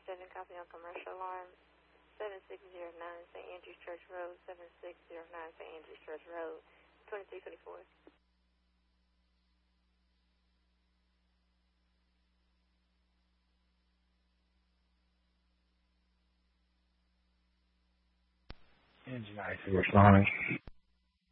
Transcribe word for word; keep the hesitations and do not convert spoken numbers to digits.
seven, copy on commercial alarm. seven six zero nine, Saint Andrews Church Road, seven six zero nine, Saint Andrews Church Road, twenty-three twenty-four. Engine I C responding.